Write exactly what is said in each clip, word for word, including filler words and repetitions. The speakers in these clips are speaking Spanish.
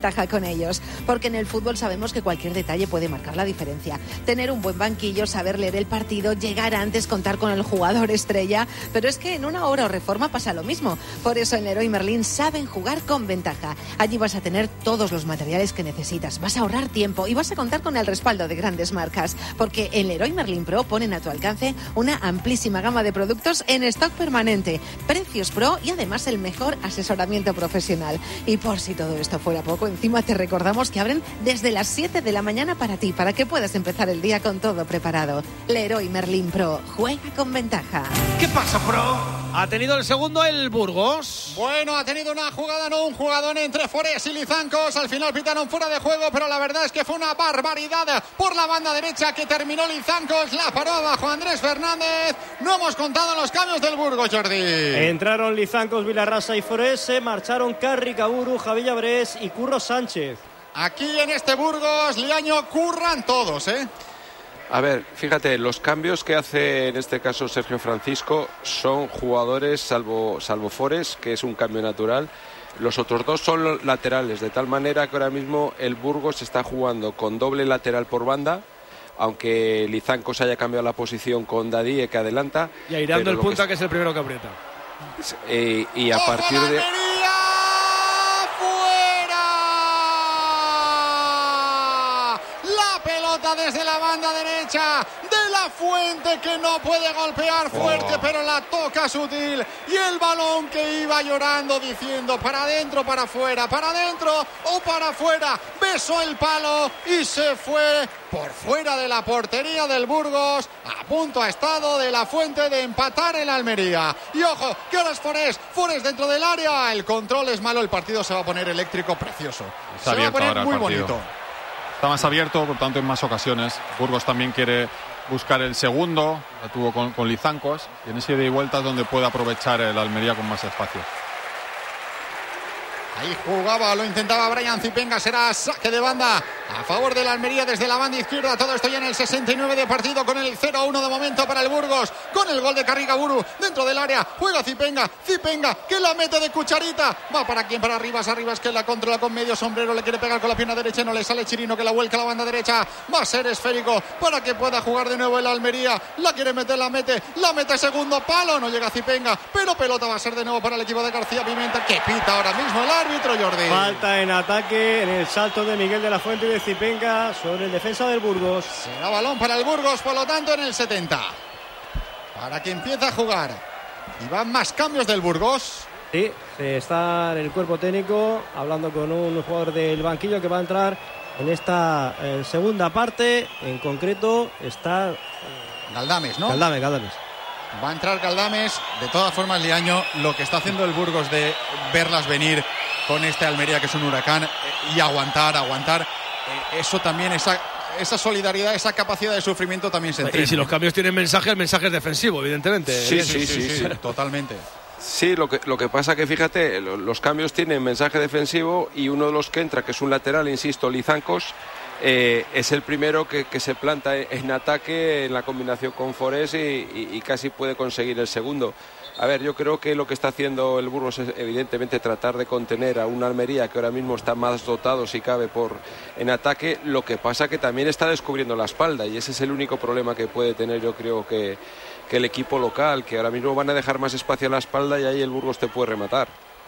ventaja con ellos, porque en el fútbol sabemos que cualquier detalle puede marcar la diferencia. Tener un buen banquillo, saber leer el partido, llegar antes, contar con el jugador estrella, pero es que en una obra o reforma pasa lo mismo. Por eso en Leroy Merlin saben jugar con ventaja. Allí vas a tener todos los materiales que necesitas, vas a ahorrar tiempo y vas a contar con el respaldo de grandes marcas, porque en Leroy Merlin Pro ponen a tu alcance una amplísima gama de productos en stock permanente, precios pro y además el mejor asesoramiento profesional. Y por si todo esto fuera poco, encima te recordamos que abren desde las siete de la mañana para ti, para que puedas empezar el día con todo preparado. Leroy Merlin Pro, juega con ventaja. ¿Qué pasa, Pro? Ha tenido el segundo el Burgos. Bueno, ha tenido una jugada, no un jugador entre Forés y Lizancos. Al final pitaron fuera de juego, pero la verdad es que fue una barbaridad por la banda derecha que terminó Lizancos. La paró abajo Andrés Fernández. No hemos contado los cambios del Burgos, Jordi. Entraron Lizancos, Vilarrasa y Forés. Se marcharon Carri Caburu, Javi Llabrés y Curro Sánchez. Aquí en este Burgos, Liaño, curran todos, ¿eh? A ver, fíjate, los cambios que hace en este caso Sergio Francisco son jugadores, salvo, salvo Forés, que es un cambio natural. Los otros dos son laterales, de tal manera que ahora mismo el Burgos está jugando con doble lateral por banda, aunque Lizancos haya cambiado la posición con Dadie, que adelanta. Y airando el punta, que... que es el primero que aprieta. Eh, y a partir de... Desde la banda derecha de La Fuente, que no puede golpear fuerte, oh. pero la toca sutil, y el balón que iba llorando diciendo para adentro, para afuera, para adentro o para afuera, besó el palo y se fue por fuera de la portería del Burgos. A punto ha estado de La Fuente de empatar el Almería. Y ojo, que ahora es Forés, Forés dentro del área, el control es malo, el partido se va a poner eléctrico, precioso, Está se va a poner muy partido. bonito. Está más abierto, por tanto en más ocasiones. Burgos también quiere buscar el segundo, la tuvo con, con Lizancos, y en ese ida y vuelta es donde puede aprovechar el Almería con más espacio. Ahí jugaba, lo intentaba Brian Zipenga, será saque de banda a favor de la Almería desde la banda izquierda. Todo esto ya en el sesenta y nueve de partido, con el cero a uno de momento para el Burgos, con el gol de Carrigaburu dentro del área. Juega Zipenga, Zipenga que la mete de cucharita, va para quien, para Arribas, Arribas que la controla con medio sombrero, le quiere pegar con la pierna derecha, no le sale Chirino, que la vuelca a la banda derecha, va a ser esférico para que pueda jugar de nuevo el Almería. La quiere meter, la mete, la mete segundo palo, no llega Zipenga, pero pelota va a ser de nuevo para el equipo de García Pimenta, que pita ahora mismo el árbitro, Jordi. Falta en ataque en el salto de Miguel de la Fuente y de Zipenga sobre el defensa del Burgos. Será balón para el Burgos, por lo tanto en el setenta, para que empiece a jugar. Y van más cambios del Burgos. Sí, está en el cuerpo técnico hablando con un jugador del banquillo que va a entrar en esta eh, segunda parte. En concreto está eh, Galdames, ¿no? Galdames, Galdames. Va a entrar Galdames. De todas formas, Liaño, lo que está haciendo el Burgos de verlas venir con este Almería, que es un huracán, y aguantar, aguantar, eh, eso también, esa, esa solidaridad, esa capacidad de sufrimiento también se entrena. Y si los cambios tienen mensaje, el mensaje es defensivo, evidentemente. Sí, sí, sí, sí, sí. Totalmente. Sí, lo que, lo que pasa que, fíjate, los cambios tienen mensaje defensivo, y uno de los que entra, que es un lateral, insisto, Lizancos, eh, es el primero que, que se planta en ataque en la combinación con Forés y, y, y casi puede conseguir el segundo. A ver, yo creo que lo que está haciendo el Burgos es evidentemente tratar de contener a una Almería que ahora mismo está más dotado, si cabe, por en ataque. Lo que pasa que también está descubriendo la espalda, y ese es el único problema que puede tener, yo creo, que, que el equipo local, que ahora mismo van a dejar más espacio a la espalda y ahí el Burgos te puede rematar.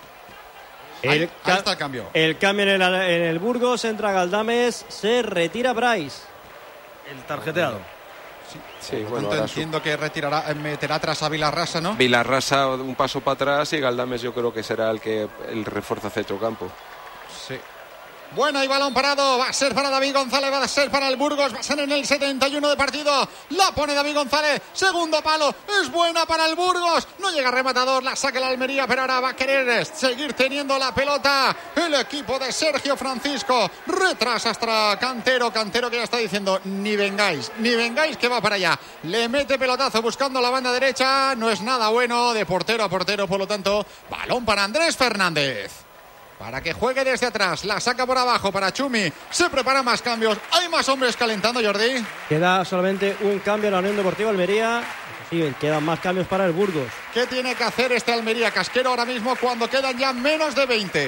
El, ahí, ahí está el cambio. El cambio en el, en el Burgos, entra Galdames, se retira Bryce. El tarjeteado. Sí, sí, por bueno, tanto, entiendo su... que retirará, meterá atrás a Vilarrasa, ¿no? Vilarrasa un paso para atrás, y Galdames yo creo que será el que el refuerza centrocampo. Sí. Bueno, y balón parado, va a ser para David González, va a ser para el Burgos, va a ser en el setenta y uno de partido, la pone David González, segundo palo, es buena para el Burgos, no llega rematador, la saca la Almería, pero ahora va a querer seguir teniendo la pelota el equipo de Sergio Francisco, retrasa hasta Cantero, Cantero que ya está diciendo, ni vengáis, ni vengáis que va para allá, le mete pelotazo buscando la banda derecha, no es nada bueno, de portero a portero, por lo tanto, balón para Andrés Fernández. Para que juegue desde atrás, la saca por abajo para Chumi, se preparan más cambios, hay más hombres calentando, Jordi. Queda solamente un cambio en la Unión Deportiva Almería, sí, quedan más cambios para el Burgos. ¿Qué tiene que hacer este Almería Casquero ahora mismo cuando quedan ya menos de veinte?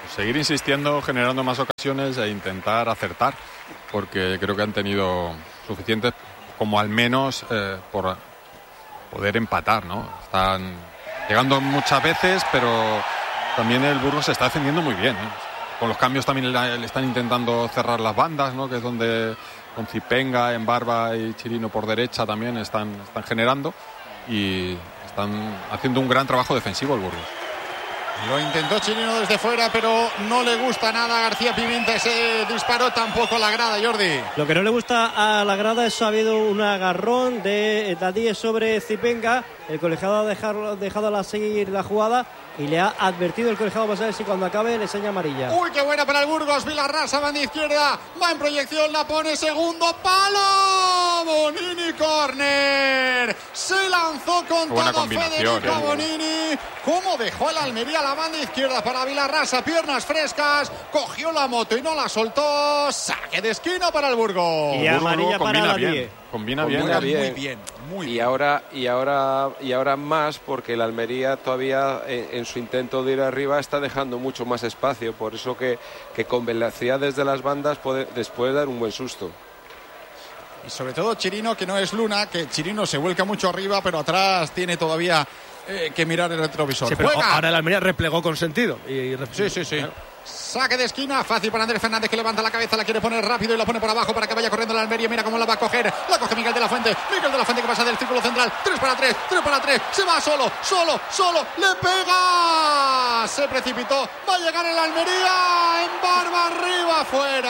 seguir insistiendo, generando más ocasiones e intentar acertar, porque creo que han tenido suficientes como al menos eh, por poder empatar, ¿no? Están llegando muchas veces, pero también el Burgos se está defendiendo muy bien, ¿eh? Con los cambios también le, le están intentando cerrar las bandas, ¿no? Que es donde con Zipenga, Embarba y Chirino por derecha también están, están generando y están haciendo un gran trabajo defensivo el Burgos. Lo intentó Chirino desde fuera, pero no le gusta nada a García Pimienta ese disparo, tampoco a la grada, Jordi. Lo que no le gusta a la grada es que ha habido un agarrón de Dadíe sobre Zipenga. El colegiado ha dejado, dejado a seguir la jugada y le ha advertido el colegiado, vamos a ver si cuando acabe le enseña amarilla. Uy, qué buena para el Burgos. Vilarrasa, banda izquierda, va en proyección, la pone, segundo palo. Bonini, córner. Se lanzó con todo Federico eh. Bonini. ¿Cómo dejó el Almería la banda izquierda para Vilarrasa? Piernas frescas, cogió la moto y no la soltó. Saque de esquina para el Burgos. Y amarilla para Dadíe. Combina, combina bien, bien, muy bien, muy y bien. ahora y ahora y ahora más, porque el Almería todavía en, en su intento de ir arriba está dejando mucho más espacio, por eso que, que con velocidad desde las bandas puede después dar un buen susto. Y sobre todo Chirino, que no es Luna, que Chirino se vuelca mucho arriba, pero atrás tiene todavía eh, que mirar el retrovisor. Sí, pero ¡Juega! ahora el Almería replegó con sentido. Y, y rep- Sí, sí, sí. Claro. Saque de esquina, fácil para Andrés Fernández, que levanta la cabeza, la quiere poner rápido y la pone por abajo para que vaya corriendo la Almería. Mira cómo la va a coger, la coge Miguel de la Fuente. Miguel de la Fuente que pasa del círculo central. tres para tres, tres para tres. Se va solo, solo, solo. Le pega. Se precipitó. Va a llegar el Almería. En barba arriba,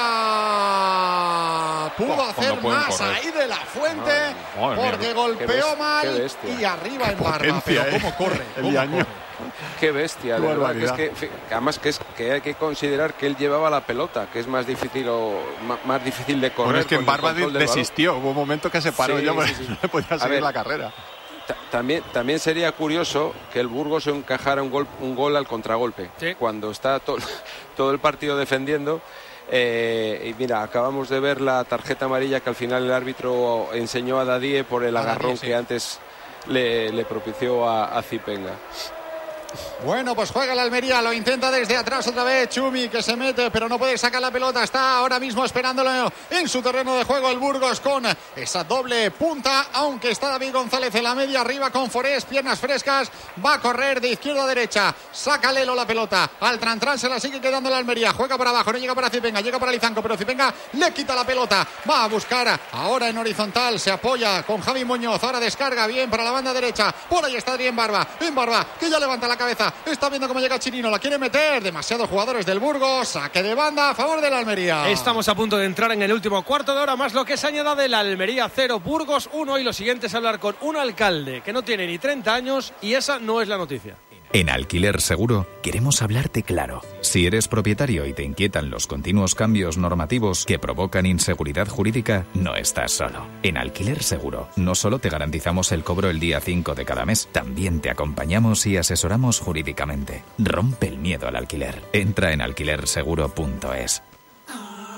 fuera. Pudo Oh, hacer más correr. ahí de la Fuente, Madre mía. porque Qué golpeó bes- mal qué bestia. y arriba en barba. potencia, Pero eh. cómo corre, El cómo año. corre. Qué bestia, Qué de verdad, que es barbaridad. que, además que es que hay que considerar que él llevaba la pelota, que es más difícil o ma- más difícil de correr. Bueno, es que en con el Barba control del balón. desistió, hubo un momento que se paró Sí, ya, pues, sí, sí. no le podía A seguir ver, la carrera. Ta- También, también sería curioso que el Burgos encajara un gol, un gol al contragolpe. Sí. Cuando está to- todo el partido defendiendo. Eh, y mira, acabamos de ver la tarjeta amarilla que al final el árbitro enseñó a Dadíe por el A agarrón Dadíe, sí. que antes le, le propició a, a Zipenga. Bueno, pues juega el Almería, lo intenta desde atrás otra vez Chumi, que se mete, pero no puede sacar la pelota. Está ahora mismo esperándolo en su terreno de juego el Burgos con esa doble punta, aunque está David González en la media, arriba con Forés, piernas frescas, va a correr de izquierda a derecha, saca Lelo la pelota, al Trantran se la sigue quedando el Almería, juega para abajo, no llega para Zipenga, llega para Lizanco, pero Zipenga le quita la pelota, va a buscar ahora en horizontal, se apoya con Javi Muñoz, ahora descarga bien para la banda derecha, por ahí está Adrián Barba, en Barba, que ya levanta la cabeza, está viendo cómo llega Chirino, la quiere meter, demasiados jugadores del Burgos, saque de banda a favor del Almería. Estamos a punto de entrar en el último cuarto de hora, más lo que se añada del Almería cero, Burgos uno, y lo siguiente es hablar con un alcalde que no tiene ni treinta años y esa no es la noticia. En Alquiler Seguro queremos hablarte claro. Si eres propietario y te inquietan los continuos cambios normativos que provocan inseguridad jurídica, no estás solo. En Alquiler Seguro no solo te garantizamos el cobro el día cinco de cada mes, también te acompañamos y asesoramos jurídicamente. Rompe el miedo al alquiler. Entra en alquiler seguro punto es.